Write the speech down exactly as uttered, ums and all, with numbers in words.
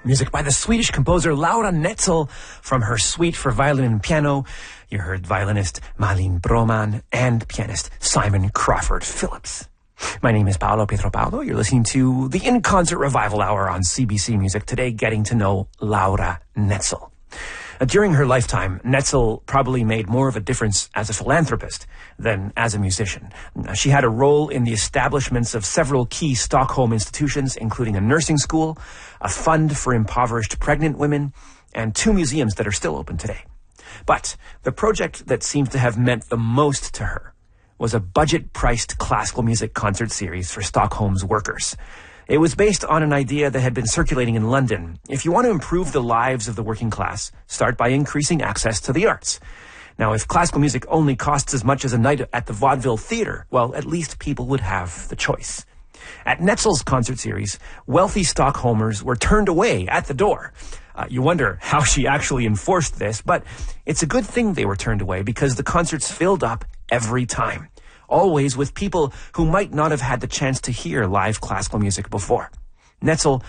Music by the Swedish composer Laura Netzel from her suite for violin and piano. You heard violinist Malin Broman and pianist Simon Crawford Phillips. My name is Paolo Pietropaulo. You're listening to the In Concert Revival Hour on C B C Music. Today, getting to know Laura Netzel. Uh, during her lifetime, Netzel probably made more of a difference as a philanthropist than as a musician. Uh, she had a role in the establishments of several key Stockholm institutions, including a nursing school, a fund for impoverished pregnant women, and two museums that are still open today. But the project that seems to have meant the most to her was a budget-priced classical music concert series for Stockholm's workers. It was based on an idea that had been circulating in London. If you want to improve the lives of the working class, start by increasing access to the arts. Now, if classical music only costs as much as a night at the Vaudeville Theatre, well, at least people would have the choice. At Netzel's concert series, wealthy Stockholmers were turned away at the door. Uh, you wonder how she actually enforced this, but it's a good thing they were turned away because the concerts filled up every time. Always with people who might not have had the chance to hear live classical music before. Netzel